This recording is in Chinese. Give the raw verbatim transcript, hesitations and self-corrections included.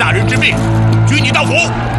大人之命，举你到府。